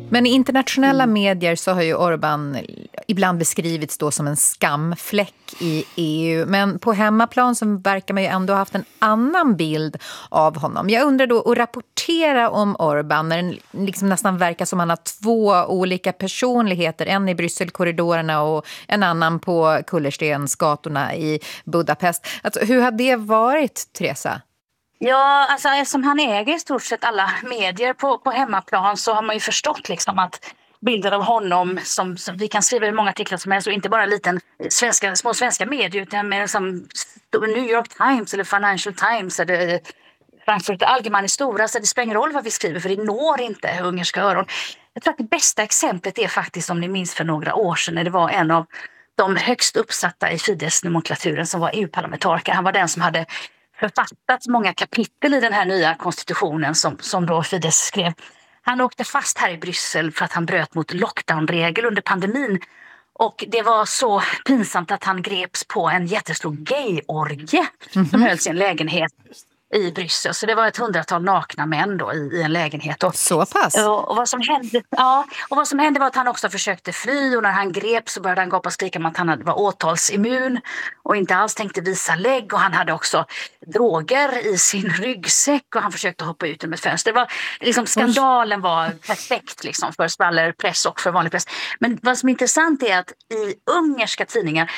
Men i internationella medier så har ju Orbán ibland beskrivits då som en skamfläck i EU. Men på hemmaplan så verkar man ju ändå ha haft en annan bild av honom. Jag undrar då, att rapportera om Orbán när den liksom nästan verkar som han har två olika personligheter. En i Brysselkorridorerna och en annan på kullerstensgatorna i Budapest. Alltså, hur har det varit, Teresa? Ja, alltså eftersom han äger i stort sett alla medier på hemmaplan så har man ju förstått liksom att bilder av honom som vi kan skriva i många artiklar som helst och inte bara liten små svenska medier utan mer som New York Times eller Financial Times eller Frankfurt Allgemeine stora, så det spelar ingen roll vad vi skriver för det når inte ungerska öron. Jag tror att det bästa exemplet är faktiskt, om ni minns för några år sedan, när det var en av de högst uppsatta i Fidesz-nomenklaturen som var EU-parlamentariker. Han var den som hade författat många kapitel i den här nya konstitutionen som då Fidesz skrev. Han åkte fast här i Bryssel för att han bröt mot lockdownregel under pandemin. Och det var så pinsamt att han greps på en jättestor gayorgie som hölls i en lägenhet i Bryssel. Så det var ett 100-tal nakna män då i en lägenhet. Så pass? Och vad som hände var att han också försökte fly, och när han greps så började han gapa och skrika om att han var åtalsimmun och inte alls tänkte visa lägg, och han hade också droger i sin ryggsäck och han försökte hoppa ut genom ett fönster. Det var liksom, skandalen var perfekt liksom för skvallerpress och för vanlig press. Men vad som är intressant är att i ungerska tidningar,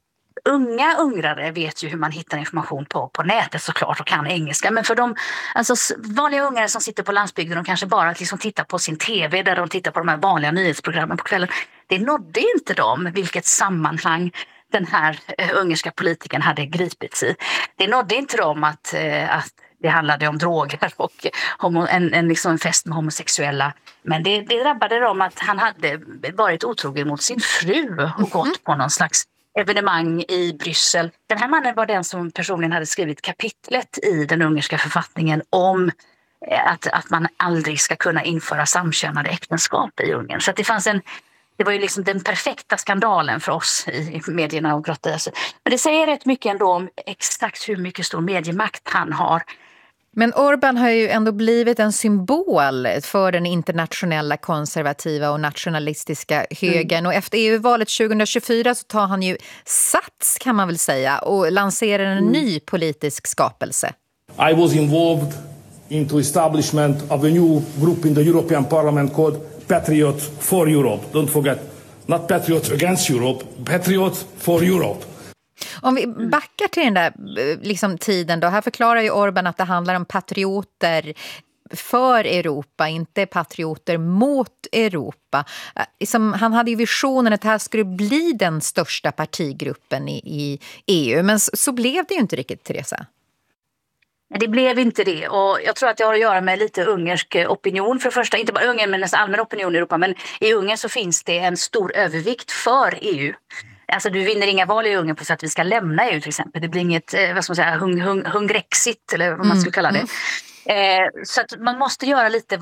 unga ungrare vet ju hur man hittar information på nätet såklart och kan engelska. Men för de vanliga ungrare som sitter på landsbygden och kanske bara liksom tittar på sin tv där de tittar på de här vanliga nyhetsprogrammen på kvällen. Det nådde inte dem vilket sammanhang den här ungerska politikern hade gripits i. Det nådde inte dem att det handlade om droger och en fest med homosexuella. Men det drabbade dem att han hade varit otrogen mot sin fru och gått på någon slags evenemang i Bryssel. Den här mannen var den som personligen hade skrivit kapitlet i den ungerska författningen om att man aldrig ska kunna införa samkönade äktenskap i Ungern. Så att det var ju liksom den perfekta skandalen för oss i medierna och grotta. Men det säger rätt mycket ändå om exakt hur mycket stor mediemakt han har. Men Orbán har ju ändå blivit en symbol för den internationella konservativa och nationalistiska högern. Och efter EU-valet 2024 så tar han ju sats, kan man väl säga, och lanserar en ny politisk skapelse. I was involved into establishment of a new group in the European Parliament called Patriots for Europe. Don't forget, not Patriots against Europe, Patriots for Europe. Om vi backar till den där liksom, tiden då. Här förklarar ju Orbán att det handlar om patrioter för Europa, inte patrioter mot Europa. Han hade ju visionen att det här skulle bli den största partigruppen i EU. Men så blev det ju inte riktigt, Teresa. Det blev inte det, och jag tror att det har att göra med lite ungersk opinion för det första. Inte bara Ungern men nästan allmän opinion i Europa. Men i Ungern så finns det en stor övervikt för EU. Alltså du vinner inga val i Ungern på så att vi ska lämna EU till exempel. Det blir inget, hungrexit eller vad man skulle kalla det. Så att man måste göra lite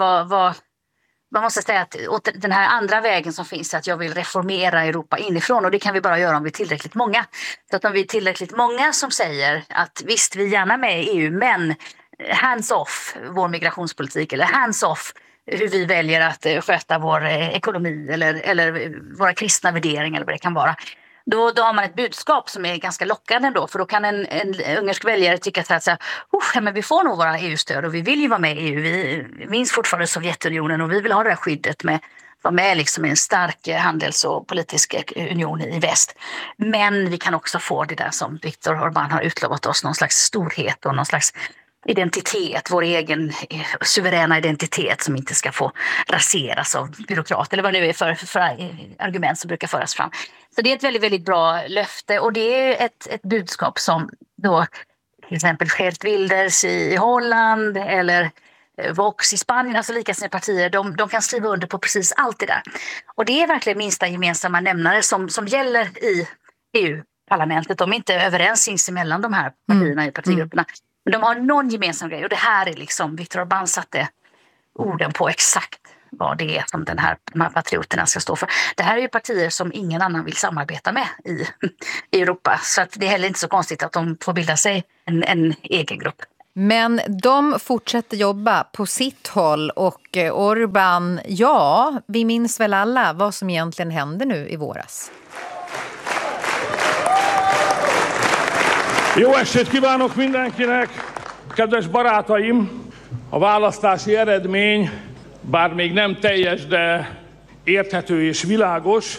man måste säga att åt den här andra vägen som finns, att jag vill reformera Europa inifrån, och det kan vi bara göra om vi är tillräckligt många. Så att om vi är tillräckligt många som säger att visst, vi är gärna med i EU, men hands off vår migrationspolitik eller hands off hur vi väljer att sköta vår ekonomi eller våra kristna värderingar eller vad det kan vara. Då har man ett budskap som är ganska lockande då, för då kan en ungersk väljare tycka så här, men vi får nog våra EU-stöd och vi vill ju vara med i EU. Vi minns fortfarande Sovjetunionen och vi vill ha det här skyddet med vara med liksom i en stark handels- och politisk union i väst. Men vi kan också få det där som Viktor Orbán har utlovat oss, någon slags storhet och någon slags identitet, vår egen suveräna identitet som inte ska få raseras av byråkrater eller vad det nu är för argument som brukar föras fram. Så det är ett väldigt, väldigt bra löfte, och det är ett budskap som då till exempel Geert Wilders i Holland eller Vox i Spanien, alltså likasinnade partier, de kan skriva under på precis allt det där. Och det är verkligen minsta gemensamma nämnare som gäller i EU-parlamentet. De är inte överens sinsemellan de här partierna i partigrupperna. Men de har någon gemensam grej, och det här är liksom, Viktor Orbán satte orden på exakt vad det är som de här patrioterna ska stå för. Det här är ju partier som ingen annan vill samarbeta med i Europa, så att det är heller inte så konstigt att de får bilda sig en egen grupp. Men de fortsätter jobba på sitt håll och Orbán, ja, vi minns väl alla vad som egentligen hände nu i våras. Jó estét kívánok mindenkinek, kedves barátaim! A választási eredmény, bár még nem teljes, de érthető és világos.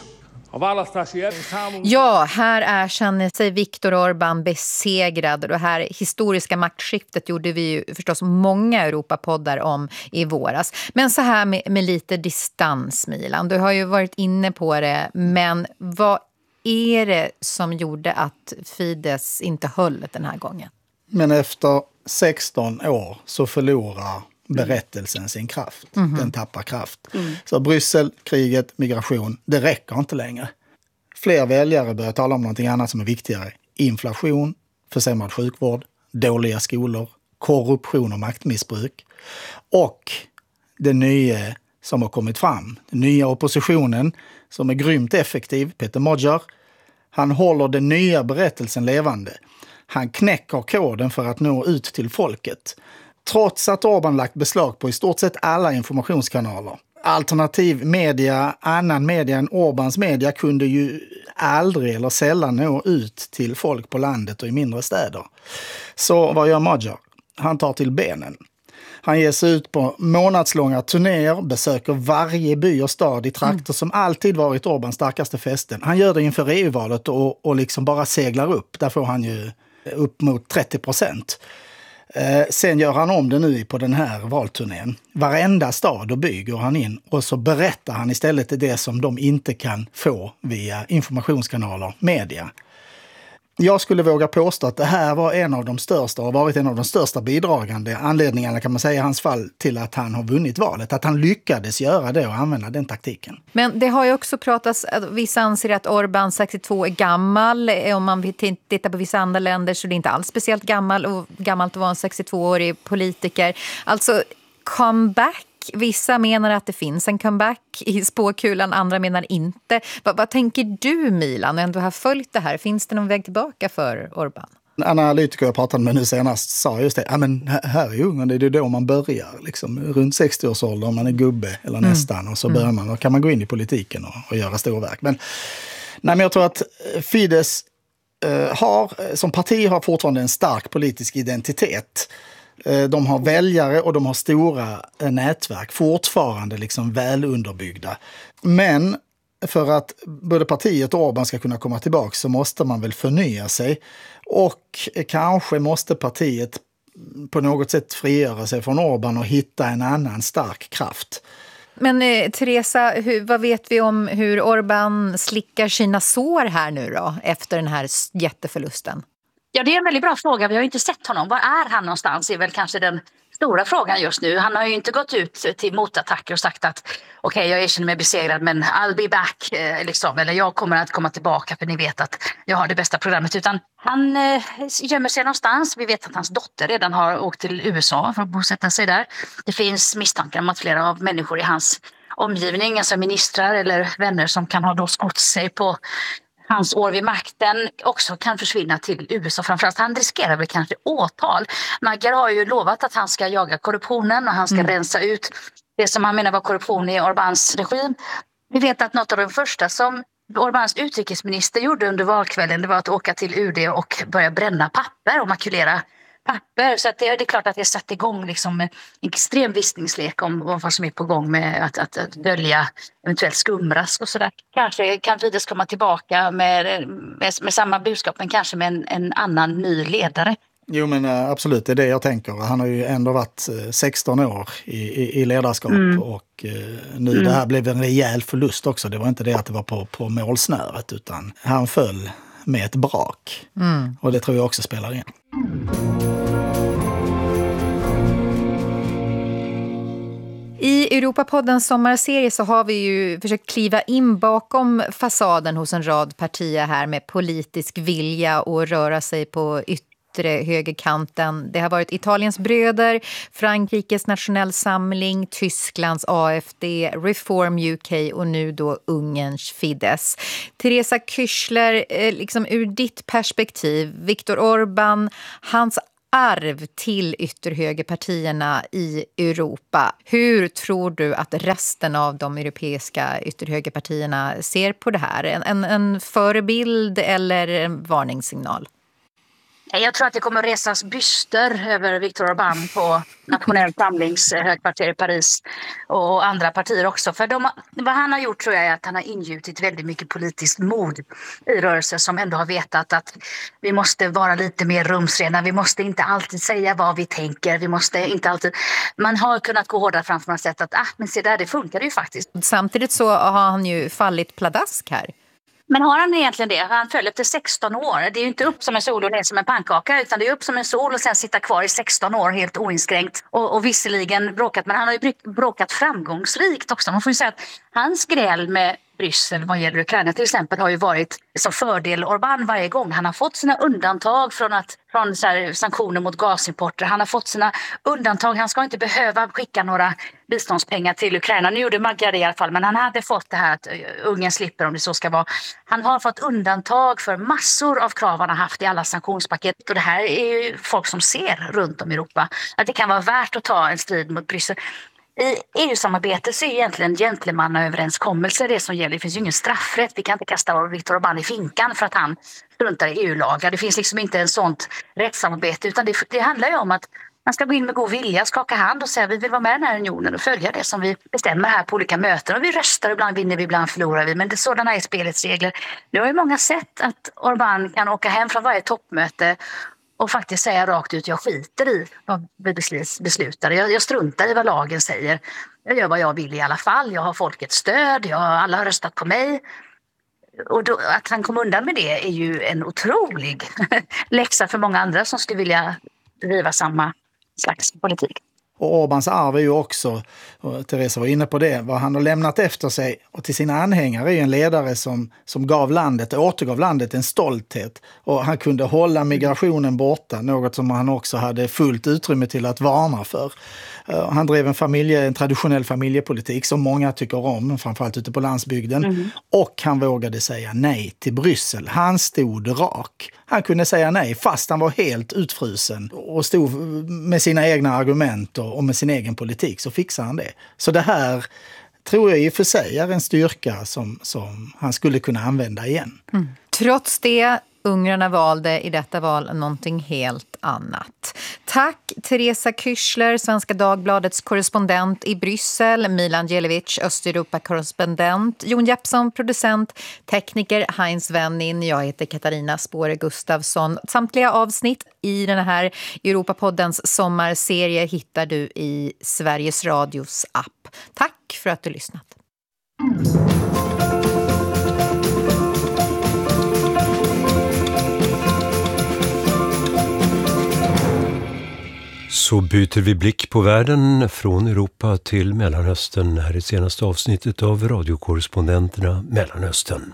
Ja, här erkänner sig Viktor Orbán besegrad. Det här historiska maktskiftet gjorde vi ju förstås många Europapoddar om i våras. Men så här med lite distans, Milan. Du har ju varit inne på det, men vad är det som gjorde att Fidesz inte höll den här gången? Men efter 16 år så förlorar berättelsen sin kraft. Den tappar kraft. Så Bryssel, kriget, migration, det räcker inte längre. Fler väljare börjar tala om någonting annat som är viktigare. Inflation, försämrad sjukvård, dåliga skolor, korruption och maktmissbruk. Och det nya som har kommit fram. Den nya oppositionen som är grymt effektiv, Peter Magyar, han håller den nya berättelsen levande. Han knäcker koden för att nå ut till folket. Trots att Orbán lagt beslag på i stort sett alla informationskanaler. Alternativ media, annan media än Orbáns media kunde ju aldrig eller sällan nå ut till folk på landet och i mindre städer. Så vad gör Magyar? Han tar till benen. Han ger sig ut på månadslånga turnéer, besöker varje by och stad i trakter som alltid varit Orbáns starkaste fästen. Han gör det inför EU-valet och liksom bara seglar upp. Där får han ju upp mot 30%. Sen gör han om det nu på den här valturnén. Varenda stad och by går han in och så berättar han istället det som de inte kan få via informationskanaler, media. Jag skulle våga påstå att det här var en av de största och varit en av de största bidragande anledningarna, kan man säga, i hans fall till att han har vunnit valet. Att han lyckades göra det och använda den taktiken. Men det har ju också pratats, vissa anser att Orbán 62 är gammal. Om man tittar på vissa andra länder så är det inte alls speciellt gammalt att vara en 62-årig politiker. Alltså comeback. Vissa menar att det finns en comeback i spåkulan, andra menar inte. Vad tänker du, Milan, när du har följt det här? Finns det någon väg tillbaka för Orbán? En analytiker jag pratade med nu senast sa just det. Ja, men här är Ungern, det är då man börjar. Liksom, runt 60-årsåldern, man är gubbe eller nästan. Och så börjar man, och kan man gå in i politiken och göra storverk. Men jag tror att Fidesz som parti har fortfarande en stark politisk identitet. De har väljare och de har stora nätverk, fortfarande liksom väl underbyggda. Men för att både partiet och Orbán ska kunna komma tillbaka så måste man väl förnya sig. Och kanske måste partiet på något sätt frigöra sig från Orbán och hitta en annan stark kraft. Men Teresa, vad vet vi om hur Orbán slickar sina sår här nu då, efter den här jätteförlusten? Ja, det är en väldigt bra fråga. Vi har ju inte sett honom. Var är han någonstans? Det är väl kanske den stora frågan just nu. Han har ju inte gått ut till motattacker och sagt att okej, jag erkänner mig besegrad, men I'll be back. Liksom. Eller jag kommer att komma tillbaka för ni vet att jag har det bästa programmet. Utan han gömmer sig någonstans. Vi vet att hans dotter redan har åkt till USA för att bosätta sig där. Det finns misstankar om att flera av människor i hans omgivning, alltså ministrar eller vänner som kan ha då skott sig på hans år vid makten, också kan försvinna till USA. Framförallt han riskerar väl kanske åtal. Magyar har ju lovat att han ska jaga korruptionen och han ska rensa ut det som han menar var korruption i Orbáns regim. Vi vet att något av de första som Orbáns utrikesminister gjorde under valkvällen, det var att åka till UD och börja bränna papper och makulera papper. Så att det är klart att det satt igång liksom en extrem visningslek om vad som är på gång med att dölja eventuellt skumrask och sådär. Kanske kan Fidesz komma tillbaka med samma budskap, men kanske med en annan ny ledare. Jo, men absolut, det är det jag tänker. Han har ju ändå varit 16 år i ledarskap och nu det här blev en rejäl förlust också. Det var inte det att det var på målsnöret, utan han föll med ett brak. Och det tror jag också spelar in. I Europapoddens sommarserie så har vi ju försökt kliva in bakom fasaden hos en rad partier här med politisk vilja och röra sig på yttre högerkanten. Det har varit Italiens bröder, Frankrikes nationell samling, Tysklands AFD, Reform UK och nu då Ungerns Fidesz. Teresa Kyschler, liksom ur ditt perspektiv, Viktor Orbán, hans arv till ytterhögerpartierna i Europa. Hur tror du att resten av de europeiska ytterhögerpartierna ser på det här? En förebild eller en varningssignal? Jag tror att det kommer att resas byster över Viktor Orbán på Nationell Samlings högkvarter i Paris och andra partier också. För vad han har gjort tror jag är att han har ingjutit väldigt mycket politiskt mod i rörelser som ändå har vetat att vi måste vara lite mer rumsrena. Vi måste inte alltid säga vad vi tänker. Vi måste inte alltid... Man har kunnat gå hårdare framför och sett att men se där, det funkar ju faktiskt. Samtidigt så har han ju fallit pladask här. Men har han egentligen det? Han föll efter 16 år. Det är ju inte upp som en sol och ner som en pannkaka, utan det är upp som en sol och sen sitta kvar i 16 år helt oinskränkt. Och visserligen bråkat, men han har ju bråkat framgångsrikt också. Man får ju säga att hans gräl med Bryssel vad gäller Ukraina till exempel har ju varit som fördel Orbán varje gång. Han har fått sina undantag från så här, sanktioner mot gasimporter. Han har fått sina undantag. Han ska inte behöva skicka några biståndspengar till Ukraina. Nu gjorde Magga det i alla fall, men han hade fått det här att Ungern slipper om det så ska vara. Han har fått undantag för massor av krav han har haft i alla sanktionspaket. Och det här är ju folk som ser runt om i Europa att det kan vara värt att ta en strid mot Bryssel. I EU-samarbetet så är egentligen gentlemannaöverenskommelser det som gäller. Det finns ju ingen straffrätt. Vi kan inte kasta Viktor Orbán i finkan för att han struntar i EU-lagar. Det finns liksom inte en sånt rättssamarbete, utan det handlar ju om att man ska gå in med god vilja, skaka hand och säga vi vill vara med i den här unionen och följa det som vi bestämmer här på olika möten. Och vi röstar, ibland vinner vi, ibland förlorar vi. Men det sådana är spelets regler. Nu har ju många sett att Orbán kan åka hem från varje toppmöte och faktiskt säga rakt ut, jag skiter i vad vi beslutar. Jag struntar i vad lagen säger. Jag gör vad jag vill i alla fall. Jag har folkets stöd. Alla har röstat på mig. Och då, att han kom undan med det är ju en otrolig läxa för många andra som skulle vilja driva samma slags politik. Och Orbáns arv är ju också, och Teresa var inne på det, vad han har lämnat efter sig och till sina anhängare är ju en ledare som återgav landet en stolthet. Och han kunde hålla migrationen borta, något som han också hade fullt utrymme till att varna för. Han drev en traditionell familjepolitik som många tycker om, framförallt ute på landsbygden. Mm. Och han vågade säga nej till Bryssel. Han stod rak. Han kunde säga nej fast han var helt utfrusen och stod med sina egna argument och med sin egen politik, så fixade han det. Så det här tror jag i och för sig är en styrka som han skulle kunna använda igen. Mm. Trots det, ungrarna valde i detta val någonting helt annat. Tack Teresa Kyschler, Svenska Dagbladets korrespondent i Bryssel, Milan Djelevic, Östeuropa-korrespondent, Jon Jeppsson, producent, tekniker Heinz Wennin, jag heter Katarina Spåre Gustafsson. Samtliga avsnitt i den här Europapoddens sommarserie hittar du i Sveriges Radios app. Tack för att du lyssnat. Så byter vi blick på världen från Europa till Mellanöstern. Här är det senaste avsnittet av radiokorrespondenterna Mellanöstern.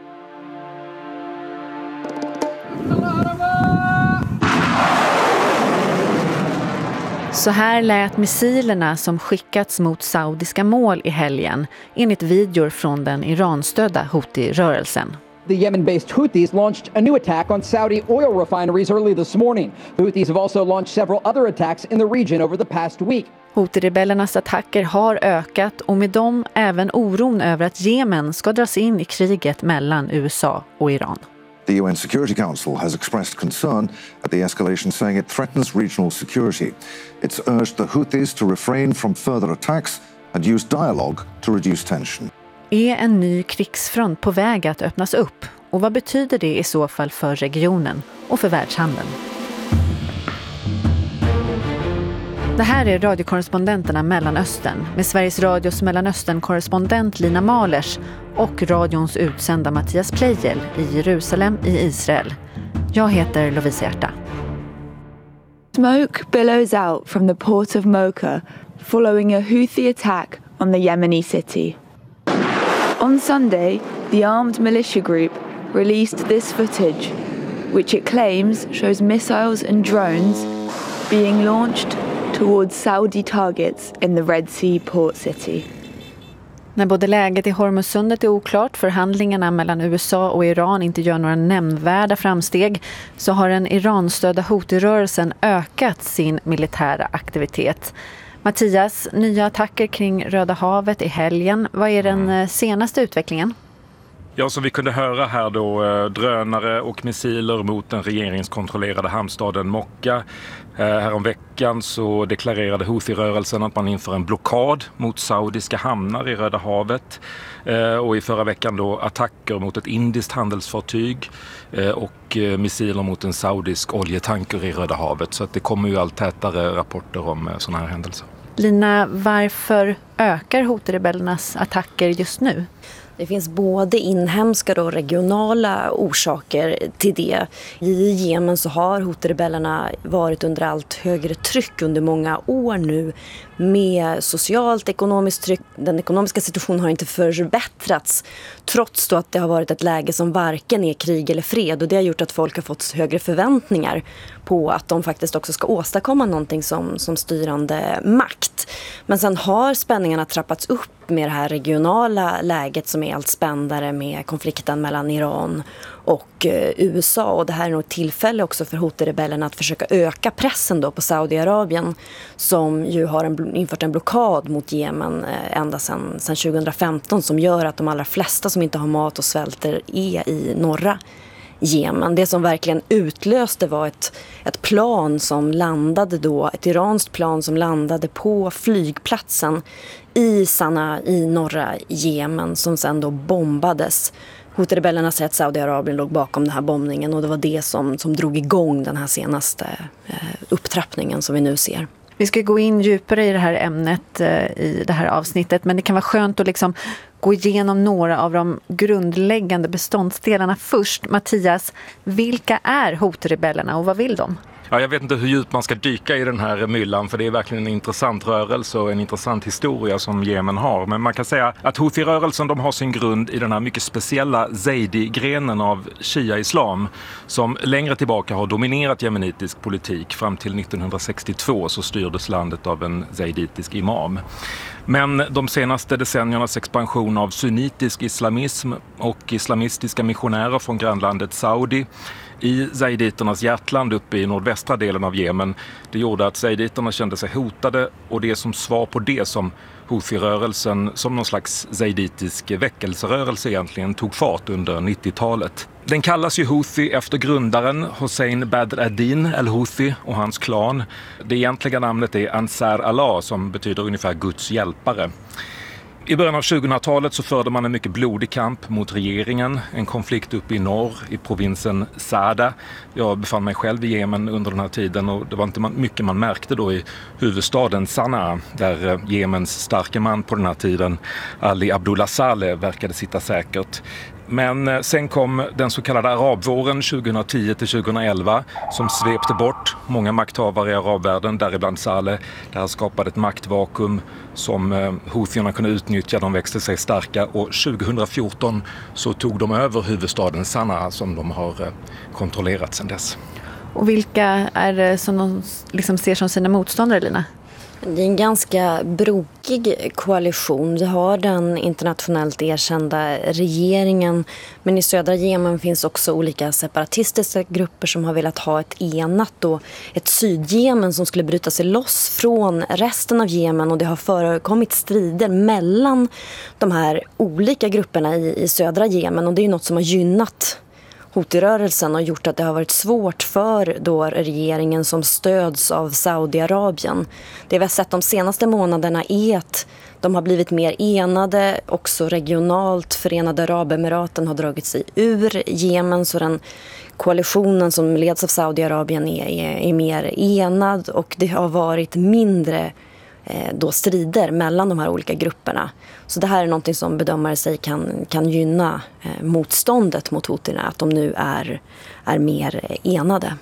Så här lät missilerna som skickats mot saudiska mål i helgen, enligt videor från den Iran-stödda Houthi-rörelsen. The Yemen-based Houthis launched a new attack on Saudi oil refineries early this morning. The Houthis have also launched several other attacks in the region over the past week. Houthi-rebellernas attacker har ökat och med dem även oron över att Jemen ska dras in i kriget mellan USA och Iran. The UN Security Council has expressed concern at the escalation, saying it threatens regional security. It's urged the Houthis to refrain from further attacks and use dialogue to reduce tension. Är en ny krigsfront på väg att öppnas upp? Och vad betyder det i så fall för regionen och för världshandeln? Det här är radiokorrespondenterna Mellanöstern med Sveriges Radios Mellanöstern-korrespondent Lina Malers och radions utsända Mattias Pleijel i Jerusalem i Israel. Jag heter Lovisa Hjärta. Smoke billows out from the port of Mocha following a Houthi attack on the Yemeni city. On Sunday, the armed militia group released this footage, which it claims shows missiles and drones being launched towards Saudi targets in the Red Sea port city. När både läget i Hormuzsundet är oklart, förhandlingarna mellan USA och Iran inte gör några nämnvärda framsteg, så har den Iran-stödda Houthi-rörelsen ökat sin militära aktivitet. Mattias, nya attacker kring Röda havet i helgen. Vad är den senaste utvecklingen? Ja, som vi kunde höra här då, drönare och missiler mot den regeringskontrollerade hamnstaden Mokka. Häromveckan så deklarerade Houthi-rörelsen att man inför en blockad mot saudiska hamnar i Röda havet. Och i förra veckan då attacker mot ett indiskt handelsfartyg och missiler mot en saudisk oljetanker i Röda havet. Så att det kommer ju allt tätare rapporter om sådana här händelser. Lina, varför ökar Houthi-rebellernas attacker just nu? Det finns både inhemska och regionala orsaker till det. I Jemen så har Houthi-rebellerna varit under allt högre tryck under många år nu med socialt ekonomiskt tryck. Den ekonomiska situationen har inte förbättrats trots då att det har varit ett läge som varken är krig eller fred, och det har gjort att folk har fått högre förväntningar på att de faktiskt också ska åstadkomma någonting som styrande makt. Men sen har spänningarna trappats upp med det här regionala läget som är allt spändare med konflikten mellan Iran och USA, och det här är nog ett tillfälle också för Houthi-rebellerna att försöka öka pressen då på Saudiarabien, som ju har infört en blockad mot Jemen ända sedan 2015, som gör att de allra flesta som inte har mat och svälter är i norra Jemen. Det som verkligen utlöste var ett plan som landade då, ett iranskt plan som landade på flygplatsen i Sanaa i norra Jemen, som sen då bombades. Houthi-rebellerna säger att Saudiarabien låg bakom den här bombningen, och det var det som drog igång den här senaste upptrappningen som vi nu ser. Vi ska gå in djupare i det här ämnet i det här avsnittet, men det kan vara skönt att liksom gå igenom några av de grundläggande beståndsdelarna först. Mattias, vilka är Houthi-rebellerna och vad vill de? Ja, jag vet inte hur djupt man ska dyka i den här myllan, för det är verkligen en intressant rörelse och en intressant historia som Jemen har. Men man kan säga att Houthi-rörelsen, de har sin grund i den här mycket speciella Zaidi-grenen av Shia-islam som längre tillbaka har dominerat jemenitisk politik. Fram till 1962 så styrdes landet av en zaiditisk imam. Men de senaste decenniernas expansion av sunnitisk islamism och islamistiska missionärer från grannlandet Saudi i zaiditernas hjärtland uppe i nordvästra delen av Jemen, det gjorde att zaiditerna kände sig hotade, och det som svar på det som Houthi-rörelsen som någon slags zaiditisk väckelserörelse egentligen tog fart under 90-talet. Den kallas ju Houthi efter grundaren Hossein Badr ad-Din al-Houthi och hans klan. Det egentliga namnet är Ansar Allah, som betyder ungefär Guds hjälpare. I början av 2000-talet så förde man en mycket blodig kamp mot regeringen, en konflikt uppe i norr i provinsen Saada. Jag befann mig själv i Jemen under den här tiden, och det var inte mycket man märkte då i huvudstaden Sanaa, där Jemens starke man på den här tiden, Ali Abdullah Saleh, verkade sitta säkert. Men sen kom den så kallade arabvåren 2010-2011 som svepte bort många makthavare i arabvärlden, däribland Saleh. Det här skapade ett maktvakuum som Houthierna kunde utnyttja. De växte sig starka, och 2014 så tog de över huvudstaden Sanaa som de har kontrollerat sedan dess. Och vilka är det som de liksom ser som sina motståndare, Lina? Det är en ganska brokig koalition. Vi har den internationellt erkända regeringen, men i södra Jemen finns också olika separatistiska grupper som har velat ha ett enat och ett Sydjemen som skulle bryta sig loss från resten av Jemen, och det har förekommit strider mellan de här olika grupperna i södra Jemen, och det är något som har gynnat Houthi-rörelsen och gjort att det har varit svårt för då regeringen som stöds av Saudiarabien. Det vi har sett de senaste månaderna är att de har blivit mer enade, också regionalt. Förenade Arabemiraten har dragit sig ur Jemen, så den koalitionen som leds av Saudiarabien är mer enad, och det har varit mindre då strider mellan de här olika grupperna. Så det här är något som bedömare säger kan gynna motståndet mot Houthierna, att de nu är mer enade.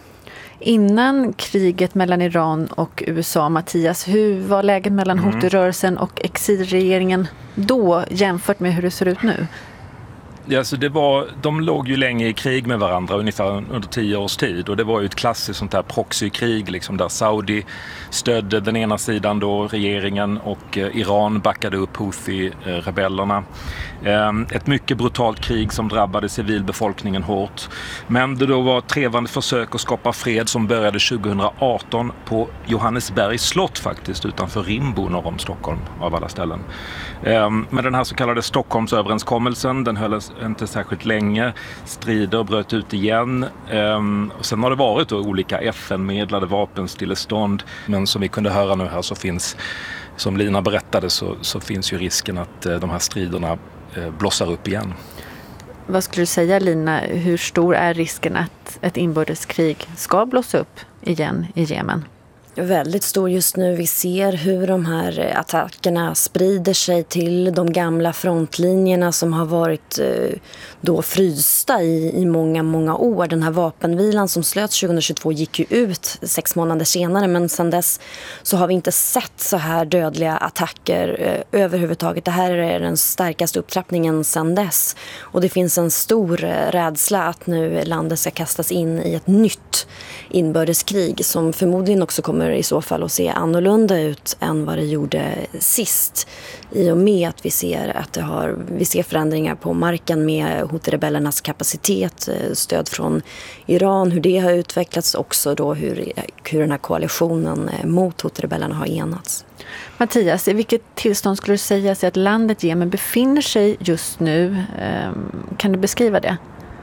Innan kriget mellan Iran och USA, Mattias, hur var läget mellan Houthi-rörelsen och exilregeringen då jämfört med hur det ser ut nu? alltså de låg ju länge i krig med varandra, ungefär under 10 års tid. Och det var ju ett klassiskt sånt här proxykrig, liksom, där Saudi stödde den ena sidan då, regeringen, och Iran backade upp Houthi-rebellerna. Ett mycket brutalt krig som drabbade civilbefolkningen hårt. Men det då var ett trevande försök att skapa fred som började 2018 på Johannesbergs slott faktiskt, utanför Rimbo norr om Stockholm av alla ställen. Med den här så kallade Stockholmsöverenskommelsen, den höll inte särskilt länge. Strider bröt ut igen. Och sen har det varit då olika FN-medlade vapenstillestånd. Men som vi kunde höra nu här så finns, som Lina berättade, så finns ju risken att de här striderna blossar upp igen. Vad skulle du säga, Lina, hur stor är risken att ett inbördeskrig ska blossa upp igen i Jemen? Väldigt stor just nu. Vi ser hur de här attackerna sprider sig till de gamla frontlinjerna som har varit då frysta i många, många år. Den här vapenvilan som slöts 2022 gick ju ut 6 månader senare, men sedan dess så har vi inte sett så här dödliga attacker överhuvudtaget. Det här är den starkaste upptrappningen sedan dess. Och det finns en stor rädsla att nu landet ska kastas in i ett nytt inbördeskrig som förmodligen också kommer i så fall att se annorlunda ut än vad det gjorde sist, i och med att vi ser förändringar på marken med Houthi-rebellernas kapacitet, stöd från Iran, hur det har utvecklats, också då hur den här koalitionen mot Houthi-rebellerna har enats. Mattias, i vilket tillstånd skulle du säga sig att landet Jemen befinner sig just nu? Kan du beskriva det?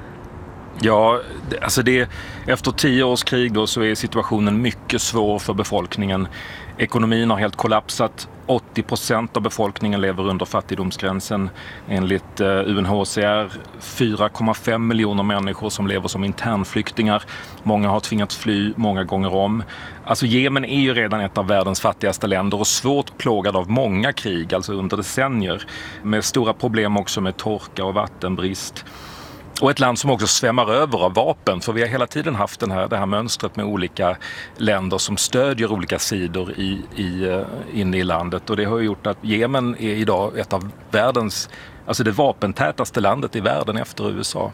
Ja, alltså efter 10 års krig då så är situationen mycket svår för befolkningen. Ekonomin har helt kollapsat. 80% av befolkningen lever under fattigdomsgränsen. Enligt UNHCR 4,5 miljoner människor som lever som internflyktingar. Många har tvingats fly många gånger om. Alltså Jemen är ju redan ett av världens fattigaste länder och svårt plågad av många krig, alltså under decennier. Med stora problem också med torka och vattenbrist. Och ett land som också svämmar över av vapen, för vi har hela tiden haft det här mönstret med olika länder som stödjer olika sidor inne i landet. Och det har gjort att Jemen är idag ett av världens, alltså det vapentätaste landet i världen efter USA.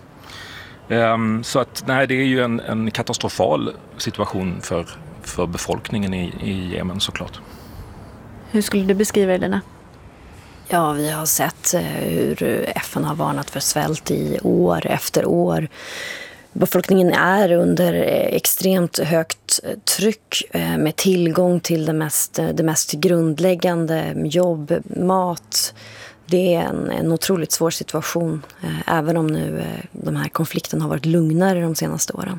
Så att nej, det är ju en katastrofal situation för befolkningen i Jemen såklart. Hur skulle du beskriva det, Lina? Ja, vi har sett hur FN har varnat för svält i år efter år. Befolkningen är under extremt högt tryck med tillgång till det mest grundläggande, jobb, mat. Det är en otroligt svår situation, även om nu de här konflikterna har varit lugnare de senaste åren.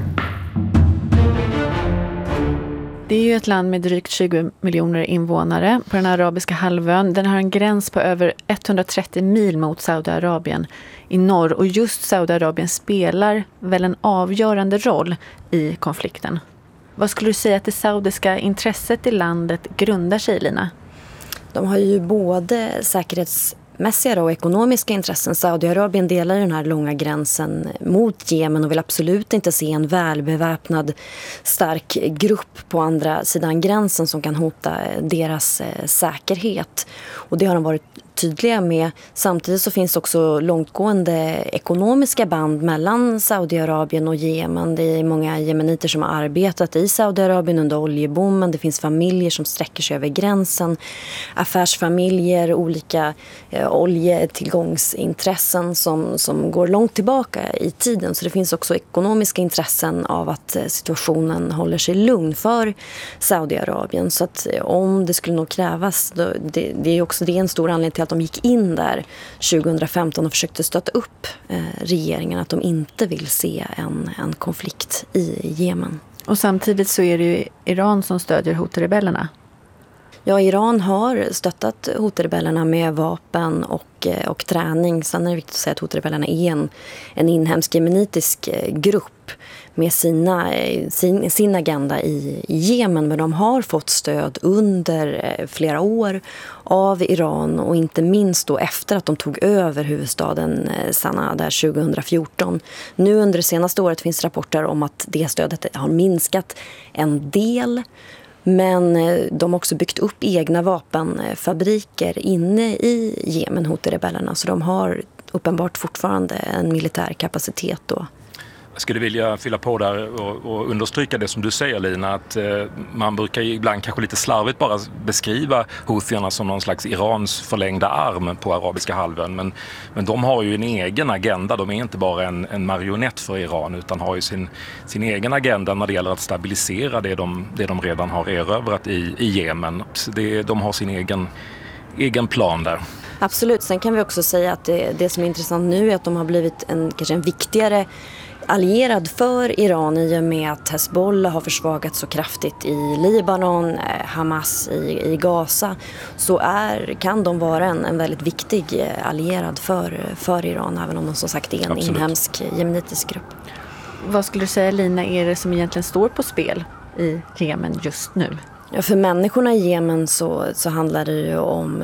Det är ju ett land med drygt 20 miljoner invånare på den arabiska halvön. Den har en gräns på över 130 mil mot Saudiarabien i norr. Och just Saudiarabien spelar väl en avgörande roll i konflikten. Vad skulle du säga att det saudiska intresset i landet grundar sig i, Lina? De har ju både säkerhetsmässiga och ekonomiska intressen. Saudiarabien delar den här långa gränsen mot Jemen och vill absolut inte se en välbeväpnad stark grupp på andra sidan gränsen som kan hota deras säkerhet. Och det har de varit tydliga med. Samtidigt så finns också långtgående ekonomiska band mellan Saudiarabien och Jemen. Det är många jemeniter som har arbetat i Saudiarabien under oljeboomen. Det finns familjer som sträcker sig över gränsen. Affärsfamiljer, olika oljetillgångsintressen som går långt tillbaka i tiden. Så det finns också ekonomiska intressen av att situationen håller sig lugn för Saudiarabien. Så att om det skulle nog krävas, det är också det en stor anledning till att de gick in där 2015 och försökte stötta upp regeringen, att de inte vill se en konflikt i Jemen. Och samtidigt så är det ju Iran som stödjer Houthi-rebellerna. Ja, Iran har stöttat Houthi-rebellerna med vapen och träning. Sen är det viktigt att säga att Houthi-rebellerna är en inhemsk jemenitisk grupp med sin agenda i Jemen. Men de har fått stöd under flera år av Iran och inte minst då efter att de tog över huvudstaden Sanaa där 2014. Nu under det senaste året finns rapporter om att det stödet har minskat en del. Men de har också byggt upp egna vapenfabriker inne i Jemen, Houthi-rebellerna. Så de har uppenbart fortfarande en militär kapacitet då. Jag skulle vilja fylla på där och understryka det som du säger, Lina, att man brukar ibland kanske lite slarvigt bara beskriva Houthierna som någon slags Irans förlängda arm på arabiska halvön. Men de har ju en egen agenda. De är inte bara en marionett för Iran utan har ju sin egen agenda när det gäller att stabilisera det de redan har erövrat i Jemen. De har sin egen plan där. Absolut. Sen kan vi också säga att det som är intressant nu är att de har blivit kanske en viktigare allierad för Iran i och med att Hezbollah har försvagats så kraftigt i Libanon, Hamas i Gaza, så kan de vara en väldigt viktig allierad för Iran, även om de som sagt är en inhemsk jemenitisk grupp. Vad skulle du säga, Lina, är det som egentligen står på spel i Jemen just nu? Ja, för människorna i Jemen så handlar det ju om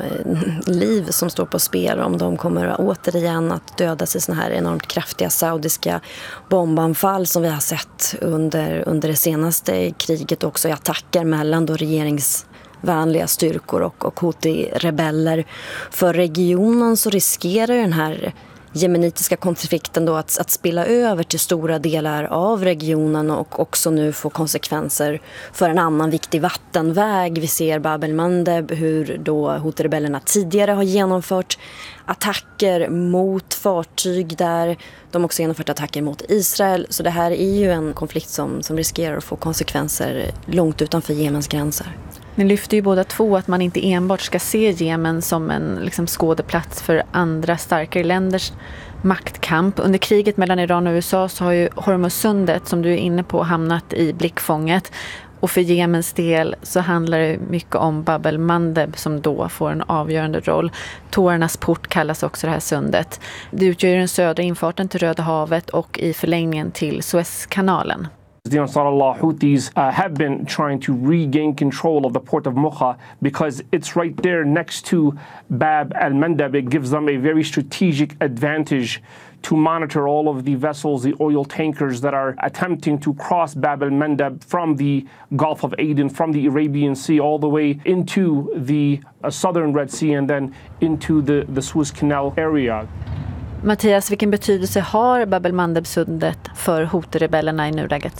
liv som står på spel. Om de kommer återigen att dödas i såna här enormt kraftiga saudiska bombanfall som vi har sett under det senaste kriget, också i attacker mellan då regeringsvänliga styrkor och Houthi-rebeller. För regionen så riskerar den här jemenitiska konflikten då att spilla över till stora delar av regionen och också nu få konsekvenser för en annan viktig vattenväg. Vi ser Bab el-Mandeb, hur då Houthi-rebellerna tidigare har genomfört attacker mot fartyg där. De har också genomfört attacker mot Israel. Så det här är ju en konflikt som riskerar att få konsekvenser långt utanför Jemens gränser. Ni lyfter ju båda två att man inte enbart ska se Jemen som en skådeplats för andra starkare länders maktkamp. Under kriget mellan Iran och USA så har ju Hormuzsundet, som du är inne på, hamnat i blickfånget. Och för Jemens del så handlar det mycket om Bab el-Mandeb som då får en avgörande roll. Tårarnas port kallas också det här sundet. Det utgör den södra infarten till Röda havet och i förlängningen till Suezkanalen. The Ansarullah Houthis have been trying to regain control of the port of Mocha because it's right there next to Bab el-Mandeb. It gives them a very strategic advantage to monitor all of the vessels, the oil tankers that are attempting to cross Bab el-Mandeb from the Gulf of Aden, from the Arabian Sea, all the way into the southern Red Sea and then into the Suez Canal area. Mattias, vilken betydelse har Bab el-Mandeb-sundet för Houthi-rebellerna i nuläget?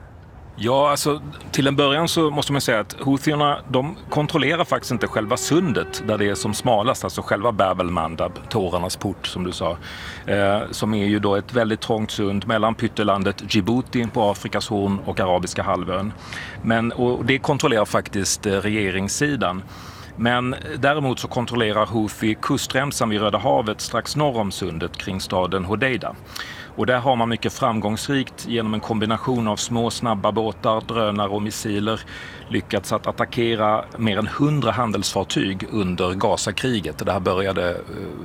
Ja, alltså till en början så måste man säga att Houthierna, de kontrollerar faktiskt inte själva sundet där det är som smalast, alltså själva Bab el-Mandeb, tårarnas port som du sa, som är ju då ett väldigt trångt sund mellan pyttelandet Djibouti på Afrikas horn och arabiska halvön. Och det kontrollerar faktiskt regeringssidan. Men däremot så kontrollerar Houthi kustremsan vid Röda havet strax norr om sundet kring staden Hodeida. Och där har man mycket framgångsrikt genom en kombination av små snabba båtar, drönare och missiler lyckats att attackera mer än 100 handelsfartyg under Gazakriget. Det här började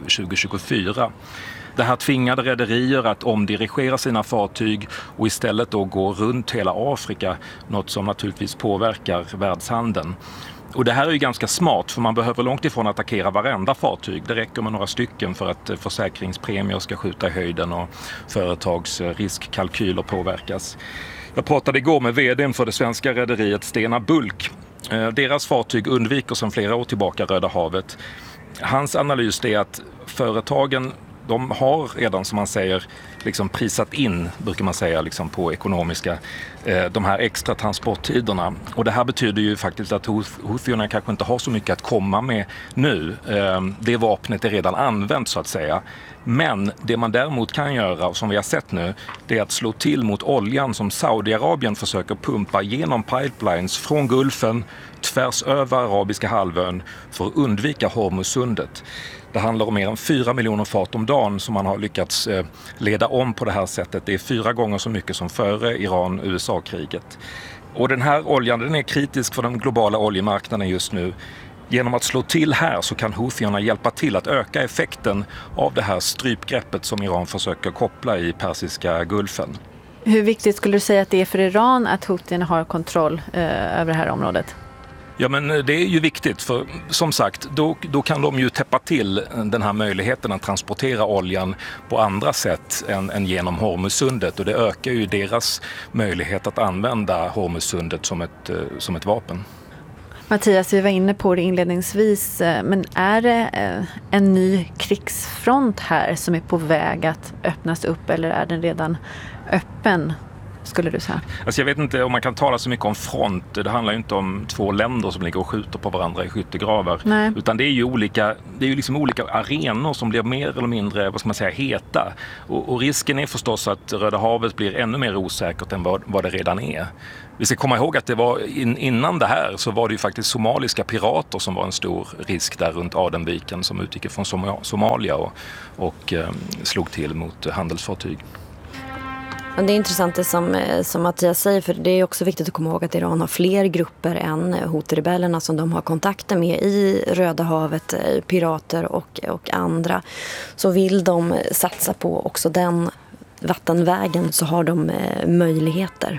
2024. Det här tvingade rederier att omdirigera sina fartyg och istället då gå runt hela Afrika, något som naturligtvis påverkar världshandeln. Och det här är ju ganska smart, för man behöver långt ifrån attackera varenda fartyg. Det räcker med några stycken för att försäkringspremier ska skjuta i höjden och företags riskkalkyler påverkas. Jag pratade igår med vdn för det svenska rederiet Stena Bulk. Deras fartyg undviker sedan flera år tillbaka Röda havet. Hans analys är att företagen, de har redan, som man säger, prisat in, brukar man säga, på ekonomiska, de här extra transporttiderna. Och det här betyder ju faktiskt att Houthierna kanske inte har så mycket att komma med nu. Det vapnet är redan använt så att säga. Men det man däremot kan göra, och som vi har sett nu, det är att slå till mot oljan som Saudiarabien försöker pumpa genom pipelines från Gulfen tvärs över arabiska halvön för att undvika Hormuzsundet. Det handlar om mer än 4 miljoner fat om dagen som man har lyckats leda om på det här sättet. Det är 4 gånger så mycket som före Iran-USA-kriget. Och den här oljan, den är kritisk för den globala oljemarknaden just nu. Genom att slå till här så kan Houthierna hjälpa till att öka effekten av det här strypgreppet som Iran försöker koppla i Persiska Gulfen. Hur viktigt skulle du säga att det är för Iran att Houthierna har kontroll över det här området? Ja, men det är ju viktigt, för som sagt, då kan de ju täppa till den här möjligheten att transportera oljan på andra sätt än genom Hormuzsundet, och det ökar ju deras möjlighet att använda Hormuzsundet som ett vapen. Mattias, vi var inne på det inledningsvis, men är det en ny krigsfront här som är på väg att öppnas upp, eller är den redan öppen, skulle du säga? Alltså jag vet inte om man kan tala så mycket om front. Det handlar ju inte om två länder som ligger och skjuter på varandra i skyttegravar. Nej. Utan det är ju liksom olika arenor som blir mer eller mindre, vad ska man säga, heta. Och risken är förstås att Röda havet blir ännu mer osäkert än vad det redan är. Vi ska komma ihåg att det var innan det här så var det ju faktiskt somaliska pirater som var en stor risk där runt Adenviken, som utgick från Somalia och slog till mot handelsfartyg. Det är intressant det som Mattias säger, för det är också viktigt att komma ihåg att Iran har fler grupper än Houthi-rebellerna som de har kontakter med i Röda havet, pirater och andra. Så vill de satsa på också den vattenvägen så har de möjligheter.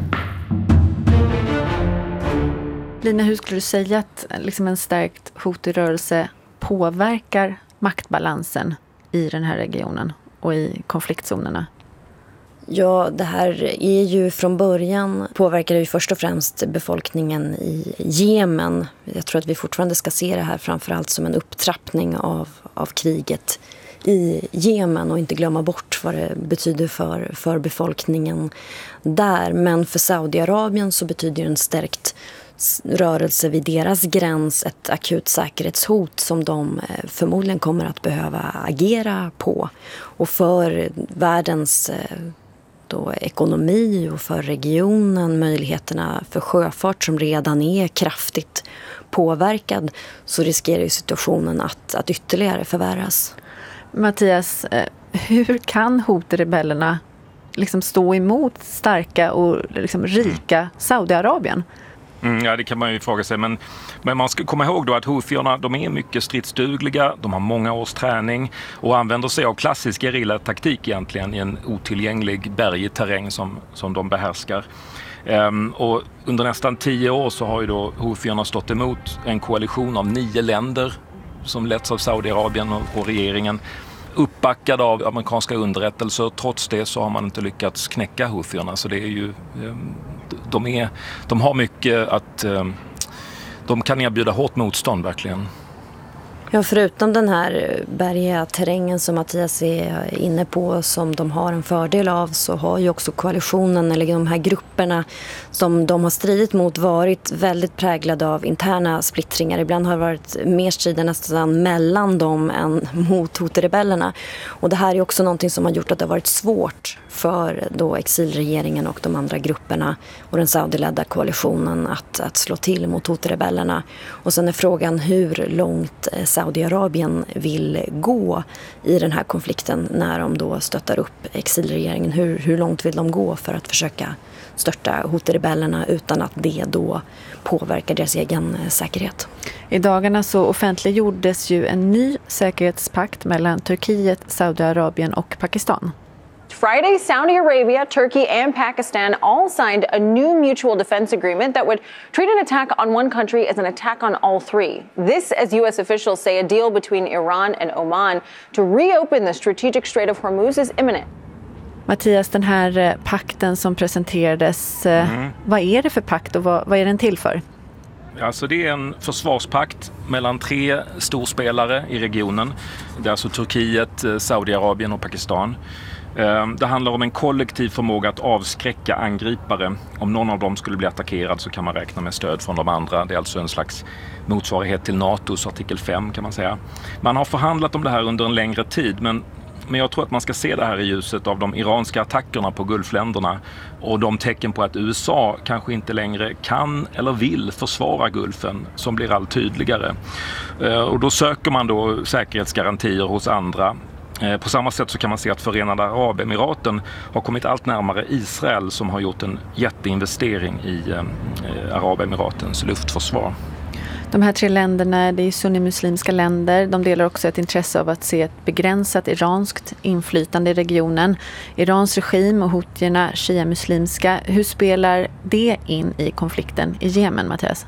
Lina, hur skulle du säga att liksom en stärkt Houthi-rörelse påverkar maktbalansen i den här regionen och i konfliktzonerna? Ja, det här är ju från början påverkar det ju först och främst befolkningen i Jemen. Jag tror att vi fortfarande ska se det här framförallt som en upptrappning av kriget i Jemen och inte glömma bort vad det betyder för befolkningen där. Men för Saudiarabien så betyder en stärkt rörelse vid deras gräns ett akut säkerhetshot som de förmodligen kommer att behöva agera på. Och för världens ekonomi och för regionen, möjligheterna för sjöfart som redan är kraftigt påverkad, så riskerar ju situationen att ytterligare förvärras. Mattias, hur kan Houthi-rebellerna liksom stå emot starka och liksom rika Saudiarabien? Ja, det kan man ju fråga sig. Men man ska komma ihåg då att Houthierna, de är mycket stridsdugliga, de har många års träning och använder sig av klassisk gerillataktik egentligen i en otillgänglig bergig terräng som de behärskar. Och under nästan 10 år så har ju då Houthierna stått emot en koalition av 9 länder som letts av Saudiarabien och regeringen, uppbackad av amerikanska underrättelser. Trots det så har man inte lyckats knäcka Houthierna, så det är ju de har mycket att de kan erbjuda hårt motstånd verkligen. Ja, förutom den här bergiga terrängen som Mattias är inne på som de har en fördel av, så har ju också koalitionen eller de här grupperna som de har stridit mot varit väldigt präglade av interna splittringar. Ibland har det varit mer strider nästan mellan dem än mot Houthi-rebellerna. Och det här är också någonting som har gjort att det har varit svårt för då exilregeringen och de andra grupperna och den saudiledda koalitionen att slå till mot Houthi-rebellerna. Och sen är frågan hur långt Saudiarabien vill gå i den här konflikten när de då stöttar upp exilregeringen. Hur långt vill de gå för att försöka störta Houthi-rebellerna utan att det då påverkar deras egen säkerhet? I dagarna så offentliggjordes ju en ny säkerhetspakt mellan Turkiet, Saudiarabien och Pakistan. Friday, Saudi Arabia, Turkey, and Pakistan all signed a new mutual defense agreement that would treat an attack on one country as an attack on all three. This, as U.S. officials say, a deal between Iran and Oman to reopen the strategic Strait of Hormuz is imminent. Mattias, den här pakten som presenterades, vad är det för pakt och vad är den till för? Alltså det är en försvarspakt mellan 3 storspelare i regionen. Det är alltså Turkiet, Saudiarabien och Pakistan. Det handlar om en kollektiv förmåga att avskräcka angripare. Om någon av dem skulle bli attackerad så kan man räkna med stöd från de andra. Det är alltså en slags motsvarighet till NATOs artikel 5 kan man säga. Man har förhandlat om det här under en längre tid, men jag tror att man ska se det här i ljuset av de iranska attackerna på Gulfländerna och de tecken på att USA kanske inte längre kan eller vill försvara Gulfen som blir allt tydligare. Och då söker man då säkerhetsgarantier hos andra. På samma sätt så kan man se att Förenade Arabemiraten har kommit allt närmare Israel som har gjort en jätteinvestering i Arabemiratens luftförsvar. De här 3 länderna, det är sunnimuslimska länder. De delar också ett intresse av att se ett begränsat iranskt inflytande i regionen. Irans regim och houtierna shia-muslimska. Hur spelar det in i konflikten i Jemen, Mattias?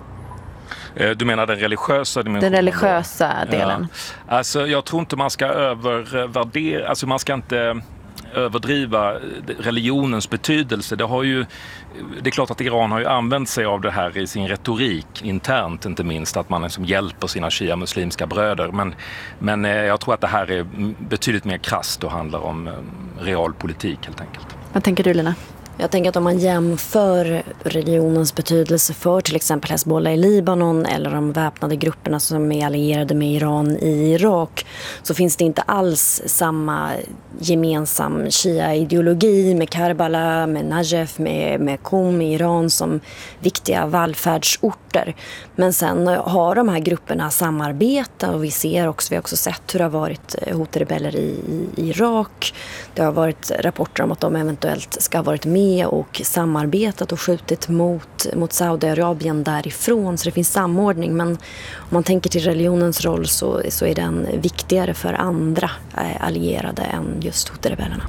Du menar den religiösa dimensionen? Den religiösa delen. Ja. Alltså jag tror inte man ska övervärdera, alltså man ska inte överdriva religionens betydelse. Det är klart att Iran har ju använt sig av det här i sin retorik internt, inte minst att man liksom hjälper sina shia-muslimska bröder. Men jag tror att det här är betydligt mer krasst och handlar om realpolitik helt enkelt. Vad tänker du, Lina? Jag tänker att om man jämför religionens betydelse för till exempel Hezbollah i Libanon eller de väpnade grupperna som är allierade med Iran i Irak, så finns det inte alls samma gemensam shia-ideologi med Karbala, med Najaf, med Qom i Iran som viktiga vallfärdsorter. Men sen har de här grupperna samarbete och vi har också sett hur det har varit Houthi-rebeller i Irak. Det har varit rapporter om att de eventuellt ska ha varit med och samarbetat och skjutit mot Saudiarabien därifrån. Så det finns samordning, men om man tänker till religionens roll så är den viktigare för andra allierade än just Houthi-rebellerna.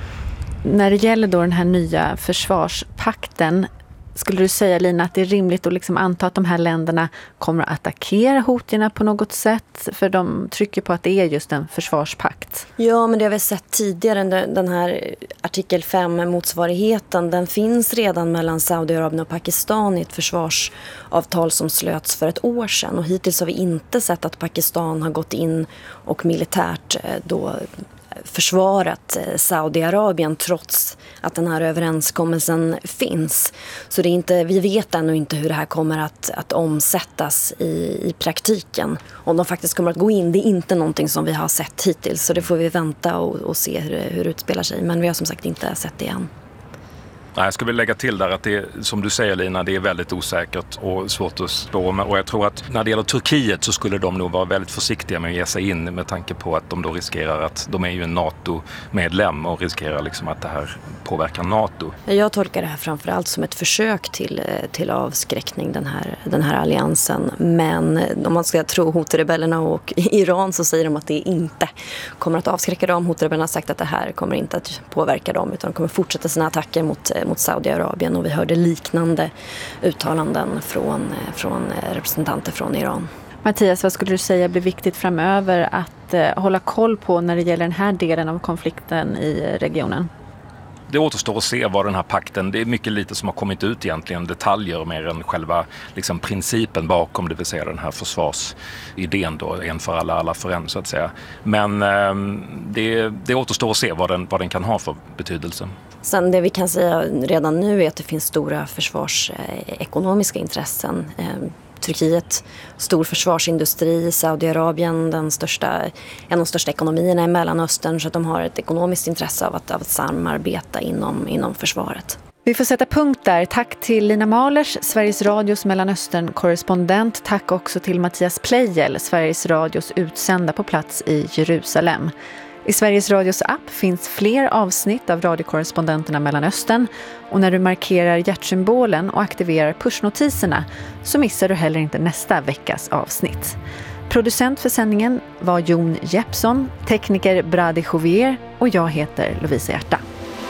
När det gäller då den här nya försvarspakten, skulle du säga, Lina, att det är rimligt att liksom anta att de här länderna kommer att attackera houtierna på något sätt? För de trycker på att det är just en försvarspakt. Ja, men det har vi sett tidigare. Den här artikel 5-motsvarigheten, den finns redan mellan Saudiarabien och Pakistan i ett försvarsavtal som slöts för ett år sedan. Och hittills har vi inte sett att Pakistan har gått in och militärt då försvarat Saudiarabien trots att den här överenskommelsen finns. Så vi vet ännu inte hur det här kommer att omsättas i praktiken. Om de faktiskt kommer att gå in, det är inte någonting som vi har sett hittills, så det får vi vänta och se hur det utspelar sig. Men vi har som sagt inte sett det än. Jag skulle vilja lägga till där att det, som du säger Lina, det är väldigt osäkert och svårt att spå. Och jag tror att när det gäller Turkiet så skulle de nog vara väldigt försiktiga med att ge sig in med tanke på att de då riskerar att de är ju en NATO-medlem och riskerar liksom att det här påverkar NATO. Jag tolkar det här framförallt som ett försök till avskräckning, den här alliansen. Men om man ska tro Houthi-rebellerna och Iran så säger de att det inte kommer att avskräcka dem. Houthi-rebellerna har sagt att det här kommer inte att påverka dem utan de kommer fortsätta sina attacker mot Saudiarabien, och vi hörde liknande uttalanden från representanter från Iran. Mattias, vad skulle du säga blir viktigt framöver att hålla koll på när det gäller den här delen av konflikten i regionen? Det återstår att se vad den här pakten, det är mycket lite som har kommit ut egentligen, detaljer mer än själva liksom, principen bakom, det vill säga den här försvarsidén då, en för alla för en så att säga. Men det återstår att se vad den kan ha för betydelse. Sen det vi kan säga redan nu är att det finns stora försvarsekonomiska intressen. Turkiet, stor försvarsindustri, Saudiarabien, en av de största ekonomierna i Mellanöstern, så att de har ett ekonomiskt intresse av att samarbeta inom försvaret. Vi får sätta punkt där. Tack till Lina Malers, Sveriges Radios Mellanöstern-korrespondent. Tack också till Mattias Pleijel, Sveriges Radios utsända på plats i Jerusalem. I Sveriges Radios app finns fler avsnitt av radiokorrespondenterna Mellanöstern, och när du markerar hjärtsymbolen och aktiverar pushnotiserna så missar du heller inte nästa veckas avsnitt. Producent för sändningen var Jon Jeppsson, tekniker Brady Jovier och jag heter Lovisa Hjärta.